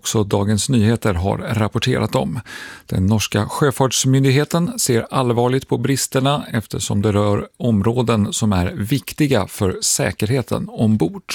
också Dagens Nyheter har rapporterat om. Den norska sjöfartsmyndigheten ser allvarligt på bristerna eftersom det rör områden som är viktiga för säkerheten ombord.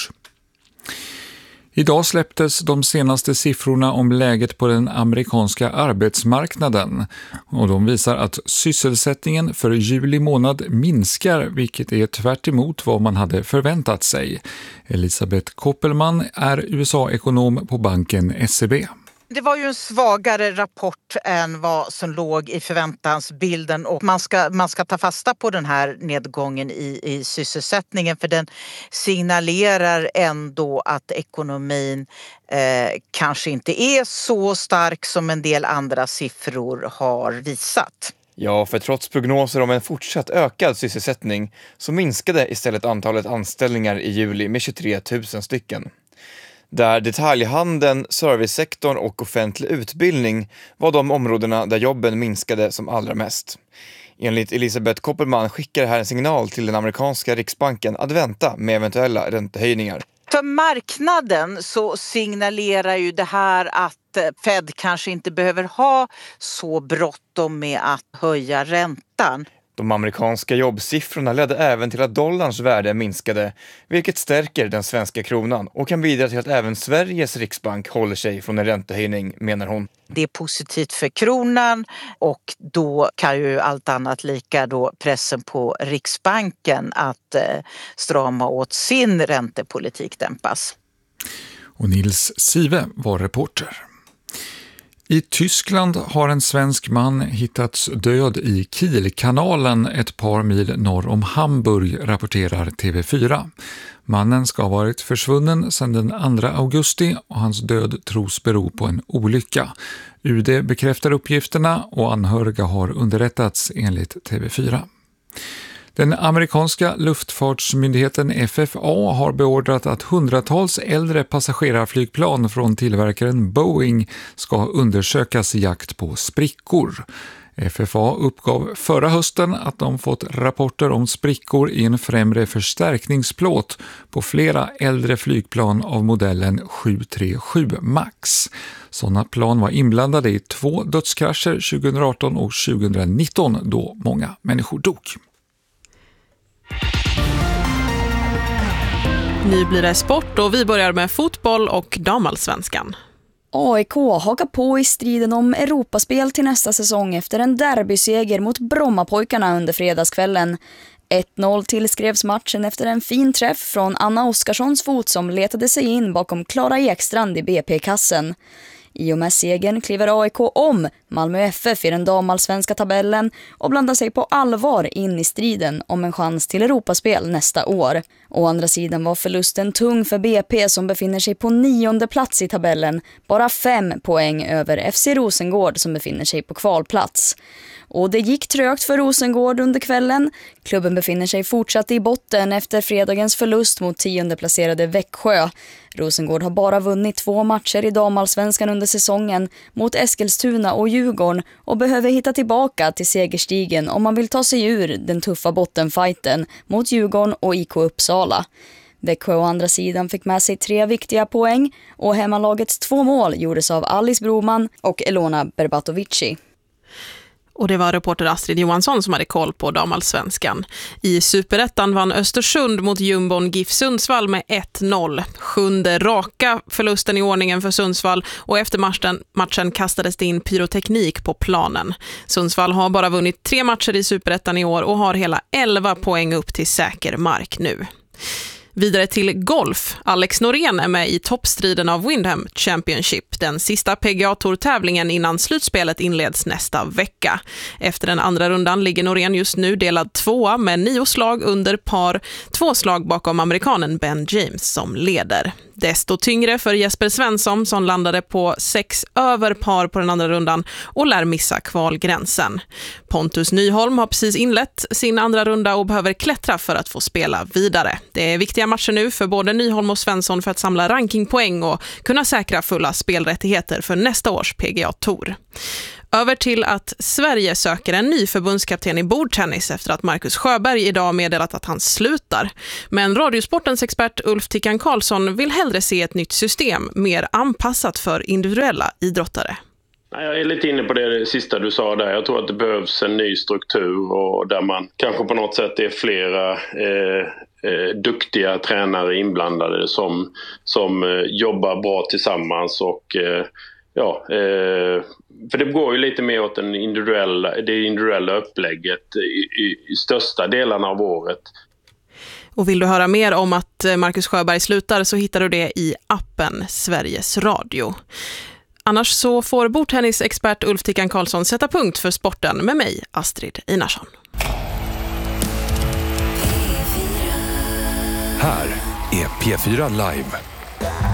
Idag släpptes de senaste siffrorna om läget på den amerikanska arbetsmarknaden och de visar att sysselsättningen för juli månad minskar, vilket är tvärt emot vad man hade förväntat sig. Elisabeth Koppelman är USA-ekonom på banken SEB. Det var ju en svagare rapport än vad som låg i förväntansbilden och man ska ta fasta på den här nedgången i sysselsättningen för den signalerar ändå att ekonomin kanske inte är så stark som en del andra siffror har visat. Ja, för trots prognoser om en fortsatt ökad sysselsättning så minskade istället antalet anställningar i juli med 23 000 stycken. Där detaljhandeln, servicesektorn och offentlig utbildning var de områdena där jobben minskade som allra mest. Enligt Elisabeth Koppelman skickar det här en signal till den amerikanska riksbanken att vänta med eventuella räntehöjningar. För marknaden så signalerar ju det här att Fed kanske inte behöver ha så bråttom med att höja räntan. De amerikanska jobbsiffrorna ledde även till att dollarns värde minskade, vilket stärker den svenska kronan och kan bidra till att även Sveriges riksbank håller sig från en räntehöjning, menar hon. Det är positivt för kronan och då kan ju allt annat lika då pressen på Riksbanken att strama åt sin räntepolitik dämpas. Och Nils Sive var reporter. I Tyskland har en svensk man hittats död i Kielkanalen ett par mil norr om Hamburg, rapporterar TV4. Mannen ska ha varit försvunnen sedan den 2 augusti och hans död tros bero på en olycka. UD bekräftar uppgifterna och anhöriga har underrättats enligt TV4. Den amerikanska luftfartsmyndigheten FFA har beordrat att hundratals äldre passagerarflygplan från tillverkaren Boeing ska undersökas i jakt på sprickor. FFA uppgav förra hösten att de fått rapporter om sprickor i en främre förstärkningsplåt på flera äldre flygplan av modellen 737 MAX. Sådana plan var inblandade i 2 dödskrascher 2018 och 2019 då många människor dog. Nu blir det sport och vi börjar med fotboll och damallsvenskan. AIK hakar på i striden om Europaspel till nästa säsong efter en derbyseger mot Brommapojkarna under fredagskvällen. 1-0 tillskrevs matchen efter en fin träff från Anna Oskarssons fot som letade sig in bakom Klara Ekstrand i BP-kassen. I och med segern kliver AIK om Malmö FF i den damallsvenska tabellen och blandar sig på allvar in i striden om en chans till Europaspel nästa år. Å andra sidan var förlusten tung för BP som befinner sig på 9:e plats i tabellen, bara 5 poäng över FC Rosengård som befinner sig på kvalplats. Och det gick trögt för Rosengård under kvällen. Klubben befinner sig fortsatt i botten efter fredagens förlust mot 10:e placerade Växjö. Rosengård har bara vunnit 2 matcher i damallsvenskan under säsongen mot Eskilstuna och Djurgården och behöver hitta tillbaka till segerstigen om man vill ta sig ur den tuffa bottenfighten mot Djurgården och IK Uppsala. Växjö å andra sidan fick med sig 3 viktiga poäng och hemmalagets 2 mål gjordes av Alice Broman och Elona Berbatovici. Och det var reporter Astrid Johansson som hade koll på damallsvenskan. I Superettan vann Östersund mot Jumbon GIF Sundsvall med 1-0. 7:e raka förlusten i ordningen för Sundsvall och efter matchen kastades det in pyroteknik på planen. Sundsvall har bara vunnit 3 matcher i Superettan i år och har hela 11 poäng upp till säker mark nu. Vidare till golf. Alex Norén är med i toppstriden av Windham Championship, den sista PGA-tour-tävlingen innan slutspelet inleds nästa vecka. Efter den andra rundan ligger Norén just nu delad 2 med 9 slag under par, 2 slag bakom amerikanen Ben James som leder. Desto tyngre för Jesper Svensson som landade på 6 över par på den andra rundan och lär missa kvalgränsen. Pontus Nyholm har precis inlett sin andra runda och behöver klättra för att få spela vidare. Det är viktiga matcher nu för både Nyholm och Svensson för att samla rankingpoäng och kunna säkra fulla spelrättigheter för nästa års PGA Tour. Över till att Sverige söker en ny förbundskapten i bordtennis efter att Marcus Sjöberg idag meddelat att han slutar. Men Radiosportens expert Ulf Tickan Karlsson vill hellre se ett nytt system mer anpassat för individuella idrottare. Jag är lite inne på det sista du sa där. Jag tror att det behövs en ny struktur och där man kanske på något sätt är flera duktiga tränare inblandade som jobbar bra tillsammans och för det går ju lite mer åt det individuella upplägget i största delarna av året. Och vill du höra mer om att Marcus Sjöberg slutar så hittar du det i appen Sveriges Radio. Annars så får bordtennisexpert Ulf Tickan Karlsson sätta punkt för sporten med mig, Astrid Einarsson. Här är P4 Live.